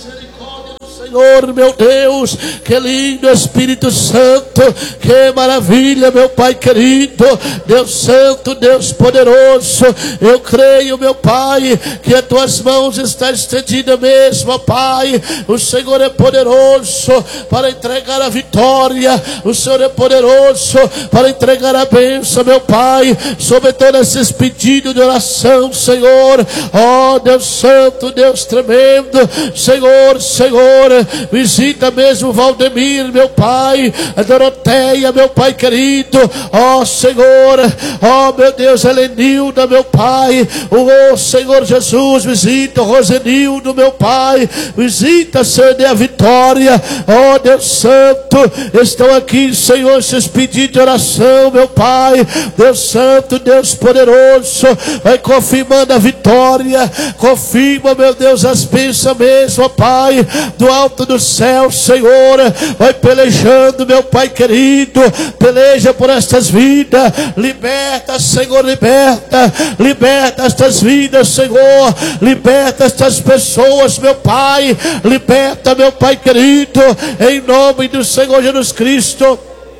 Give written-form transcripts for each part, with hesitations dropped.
Senhor, meu Deus, que lindo Espírito Santo, que maravilha, meu Pai querido, Deus Santo, Deus poderoso, eu creio, meu Pai, que as tuas mãos estão estendidas mesmo, Pai, o Senhor é poderoso para entregar a vitória, o Senhor é poderoso para entregar a bênção, meu Pai, sobre todos esses pedidos de oração, Senhor, ó Deus Santo, Deus tremendo, Senhor, visita mesmo Valdemir, meu Pai, a Doroteia, meu Pai querido, ó Senhor, ó meu Deus, Helenilda, meu Pai, ó Senhor Jesus, visita Rosenildo, meu Pai, visita, Senhor, dê a vitória, ó Deus Santo, estão aqui, Senhor, esses pedidos de oração, meu Pai, Deus Santo, Deus poderoso, vai confirmando a vitória, confirma, meu Deus, as bênçãos mesmo, Pai, do alto do céu, Senhor, vai pelejando, meu Pai querido, peleja por estas vidas, liberta, Senhor, liberta estas vidas, Senhor, liberta estas pessoas, meu Pai, liberta, meu Pai querido, em nome do Senhor Jesus Cristo.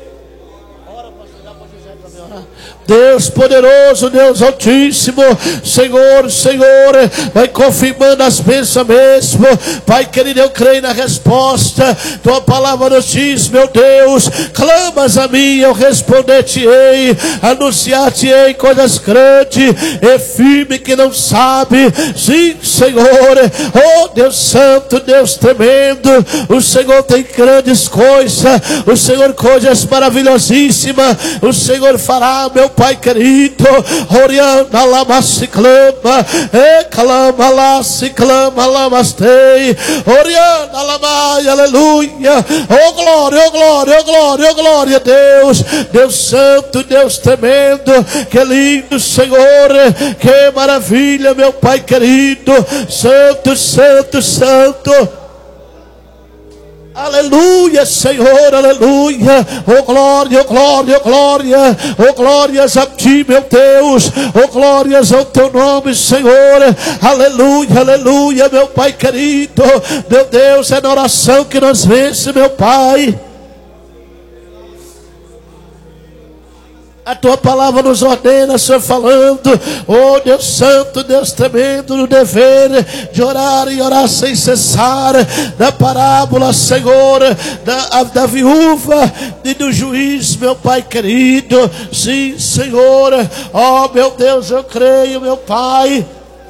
Deus poderoso, Deus altíssimo, Senhor, vai confirmando as bênçãos mesmo, Pai querido, eu creio na resposta, tua palavra nos diz, meu Deus, clamas a mim, eu responder-te-ei, anunciar-te-ei coisas grandes e firme que não sabe, sim, Senhor, oh Deus Santo, Deus tremendo, o Senhor tem grandes coisas, o Senhor coisas maravilhosíssimas, o Senhor fará, meu Pai querido, orianda lama se clama, clama lá, se clama lá, mastei, orianda lama, aleluia, oh glória, oh glória, oh glória, oh glória a Deus, Deus Santo, Deus tremendo, que lindo, Senhor, que maravilha, meu Pai querido, Santo, Santo, Santo. Aleluia, Senhor, aleluia, oh glória, oh glória, oh glória, oh glórias a ti, meu Deus, oh glórias ao teu nome, Senhor, aleluia, aleluia, meu Pai querido, meu Deus, é na oração que nos vence, meu Pai. A tua palavra nos ordena, Senhor, falando, oh Deus Santo, Deus tremendo, no dever de orar e orar sem cessar, da parábola, Senhor, da viúva e do juiz, meu Pai querido, sim, Senhor, oh meu Deus, eu creio, meu Pai.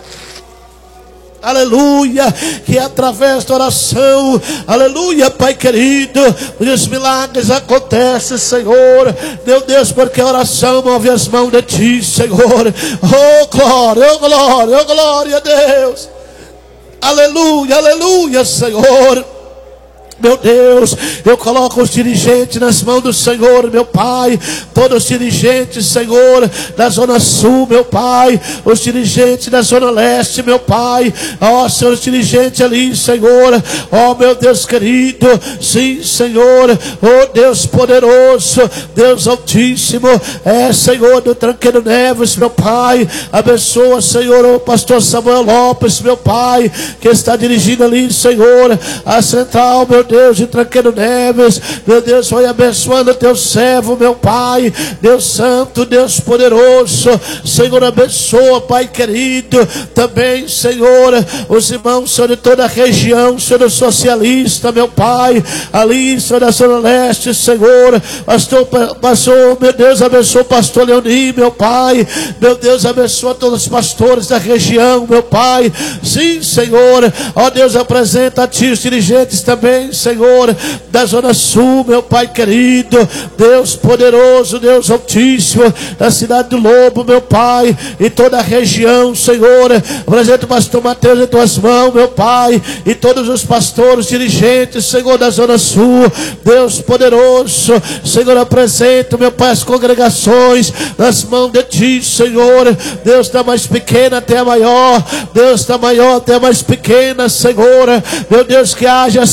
Aleluia, que através da oração, aleluia, Pai querido, os milagres acontecem, Senhor, meu Deus, porque a oração move as mãos de ti, Senhor, oh glória, oh glória, oh glória a Deus, aleluia, aleluia, Senhor. Meu Deus, eu coloco os dirigentes nas mãos do Senhor, meu Pai, todos os dirigentes, Senhor, da Zona Sul, meu Pai, os dirigentes da Zona Leste, meu Pai, ó Senhor, os dirigentes ali, Senhor, ó meu Deus querido, sim, Senhor, ó Deus poderoso, Deus altíssimo, Senhor, do Tranqueiro Neves, meu Pai, abençoa, Senhor, o pastor Samuel Lopes, meu Pai, que está dirigindo ali, Senhor, a central, meu Deus, de Tranqueiro Neves, meu Deus, vai abençoando o teu servo, meu Pai, Deus Santo, Deus poderoso, Senhor, abençoa, Pai querido, também, Senhor, os irmãos, Senhor, de toda a região, Senhor, socialista, meu Pai, ali, Senhor, da Zona Leste, Senhor, pastor, meu Deus, abençoa o pastor Leoni, meu Pai, meu Deus, abençoa todos os pastores da região, meu Pai, sim, Senhor, ó Deus, apresenta a ti os dirigentes também, Senhor, da Zona Sul, meu Pai querido, Deus poderoso, Deus altíssimo, da cidade do Lobo, meu Pai, e toda a região, Senhor, apresenta o pastor Mateus em tuas mãos, meu Pai, e todos os pastores, dirigentes, Senhor, da Zona Sul, Deus poderoso, Senhor, apresenta, meu Pai, as congregações nas mãos de ti, Senhor, Deus da mais pequena até a maior, Deus da maior até a mais pequena, Senhor, meu Deus, que haja salvação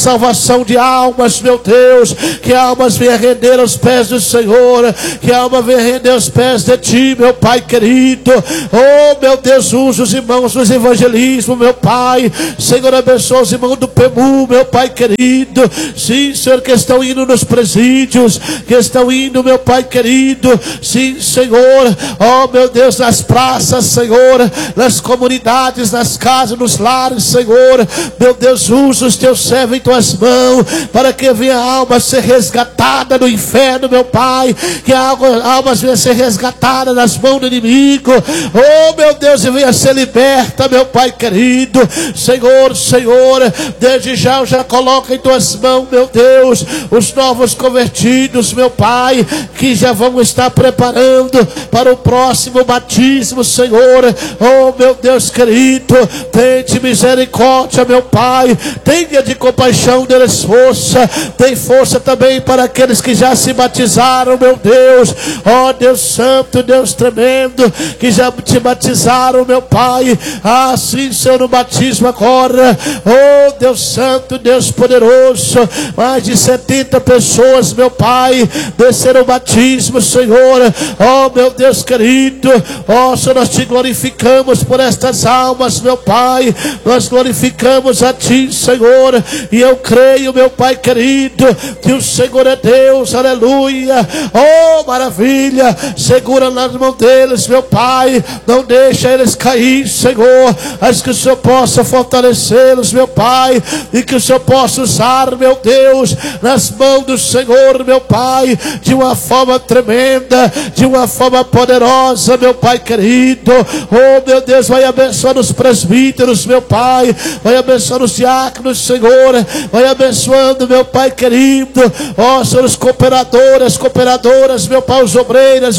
libertação de almas, meu Deus, que almas venham render aos pés do Senhor, que alma venha render aos pés de Ti, meu Pai querido. Oh, meu Deus, usa os irmãos dos evangelismo, meu Pai. Senhor, abençoa os irmãos do PEMU, meu Pai querido. Sim, Senhor, que estão indo nos presídios, que estão indo, meu Pai querido. Sim, Senhor, oh, meu Deus, nas praças, Senhor, nas comunidades, nas casas, nos lares, Senhor. Meu Deus, usa os Teus servos em Tuas mãos, para que venha a alma ser resgatada do inferno, meu Pai. Que almas venham ser resgatadas nas mãos do inimigo. Oh, meu Deus, e venha ser liberta, meu Pai querido. Senhor, Senhor, desde já eu já coloco em Tuas mãos, meu Deus, os novos convertidos, meu Pai, que já vão estar preparando para o próximo batismo, Senhor. Oh, meu Deus querido, tente misericórdia, meu Pai. Tenha de compaixão deles força. Tem força também para aqueles que já se batizaram, meu Deus. Oh, Deus santo, Deus tremendo, que já te batizaram, meu Pai. Ah, sim, Senhor, no batismo agora. Oh, Deus santo, Deus poderoso. Mais de 70 pessoas, meu Pai, desceram o batismo, Senhor. Oh, meu Deus querido. Oh, Senhor, nós te glorificamos por estas almas, meu Pai. Nós glorificamos a Ti, Senhor. E eu creio, meu Pai querido, que o Senhor é Deus, aleluia. Oh, maravilha. Segura nas mãos deles, meu Pai. Não deixa eles cair, Senhor. Mas que o Senhor possa fortalecê-los, meu Pai. E que o Senhor possa usar, meu Deus, nas mãos do Senhor, meu Pai, de uma forma tremenda, de uma forma poderosa, meu Pai querido. Oh, meu Deus, vai abençoando os presbíteros, meu Pai. Vai abençoando os diáconos, Senhor. Vai abençoando, meu Pai querido. Ó, Senhor, os cooperadoras, meu Pai, os obreiras,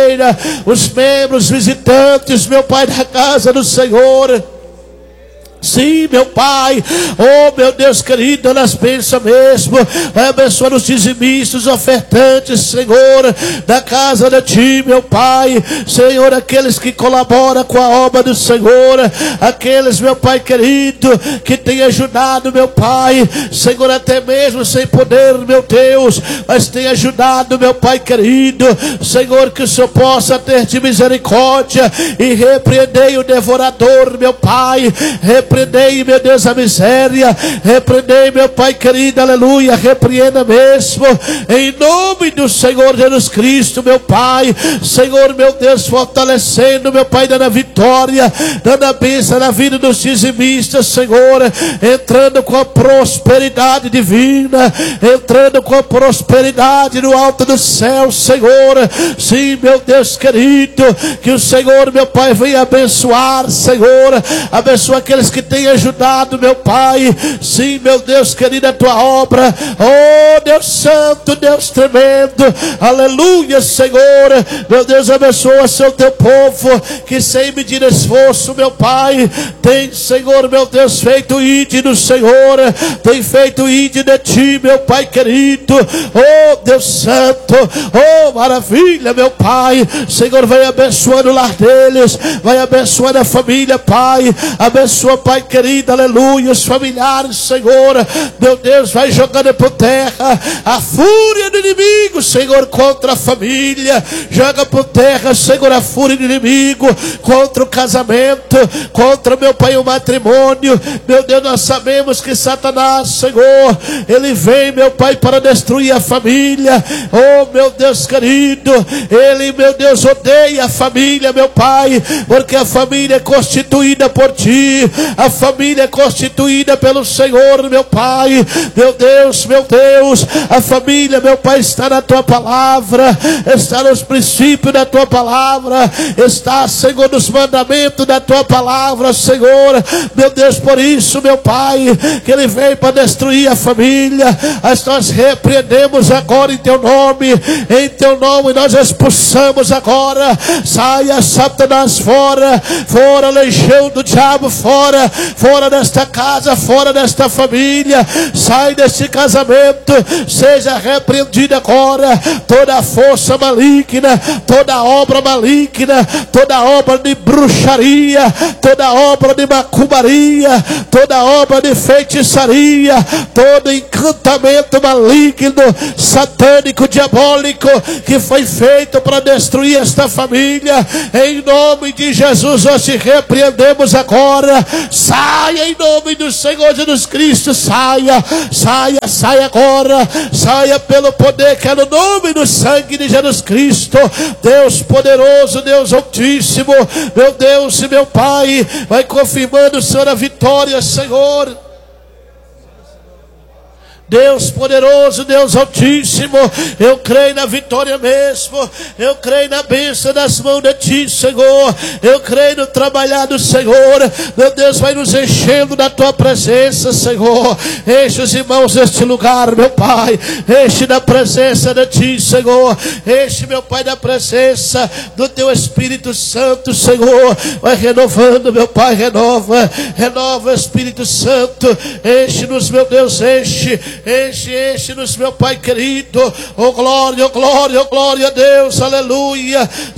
os membros, visitantes, meu Pai, da casa do Senhor. Sim, meu Pai. Oh, meu Deus querido, nas bênçãos mesmo. Vai abençoar os dizimistas, os ofertantes, Senhor, da casa de Ti, meu Pai. Senhor, aqueles que colaboram com a obra do Senhor, aqueles, meu Pai querido, que tem ajudado, meu Pai, Senhor, até mesmo sem poder, meu Deus, mas tem ajudado, meu Pai querido. Senhor, que o Senhor possa ter de misericórdia e repreender o devorador, meu Pai. Repreendei, meu Deus, a miséria. Repreendei, meu Pai querido, aleluia. Repreenda mesmo, em nome do Senhor Jesus Cristo, meu Pai. Senhor, meu Deus, fortalecendo, meu Pai, dando a vitória, dando a bênção na vida dos dizimistas, Senhor. Entrando com a prosperidade divina, entrando com a prosperidade no alto do céu, Senhor. Sim, meu Deus querido, que o Senhor, meu Pai, venha abençoar, Senhor. Abençoa aqueles que tem ajudado, meu Pai. Sim, meu Deus querido, a Tua obra. Oh, Deus santo, Deus tremendo, aleluia, Senhor. Meu Deus, abençoa seu Teu povo, que sem medir esforço, meu Pai, tem, Senhor, meu Deus, feito ide do Senhor, tem feito ide de Ti, meu Pai querido. Oh, Deus santo, oh, maravilha, meu Pai. Senhor, vai abençoando o lar deles, vai abençoando a família, Pai. Abençoa, Pai querido, aleluia, os familiares, Senhor. Meu Deus, vai jogando por terra a fúria do inimigo, Senhor, contra a família. Joga por terra, Senhor, a fúria do inimigo contra o casamento, contra, meu Pai, o matrimônio. Meu Deus, nós sabemos que Satanás, Senhor, ele vem, meu Pai, para destruir a família. Oh, meu Deus querido, ele, meu Deus, odeia a família, meu Pai, porque a família é constituída por Ti. A família é constituída pelo Senhor, meu Pai. Meu Deus, a família, meu Pai, está na Tua palavra, está nos princípios da Tua palavra, está, Senhor, nos mandamentos da Tua palavra, Senhor. Meu Deus, por isso, meu Pai, que ele veio para destruir a família. Mas nós repreendemos agora em Teu nome, nós expulsamos agora. Saia, Satanás, fora, legião do diabo, fora desta casa, fora desta família. Sai desse casamento, seja repreendida agora toda a força maligna, toda obra maligna, toda obra de bruxaria, toda obra de macumbaria, toda obra de feitiçaria, todo encanto encantamento maligno, satânico, diabólico, que foi feito para destruir esta família, em nome de Jesus nós te repreendemos agora. Saia em nome do Senhor Jesus Cristo, saia, saia, saia agora, saia pelo poder que é no nome do sangue de Jesus Cristo. Deus poderoso, Deus altíssimo, meu Deus e meu Pai, vai confirmando, Senhor, a vitória, Senhor. Deus poderoso, Deus altíssimo, eu creio na vitória mesmo, eu creio na bênção das mãos de Ti, Senhor, eu creio no trabalhar do Senhor. Meu Deus, vai nos enchendo da Tua presença, Senhor. Enche os irmãos deste lugar, meu Pai, enche da presença de Ti, Senhor, enche, meu Pai, da presença do Teu Espírito Santo, Senhor. Vai renovando, meu Pai, renova, renova o Espírito Santo, enche-nos, meu Deus, enche-nos, meu Pai querido. Oh glória, oh glória, oh glória a Deus, aleluia.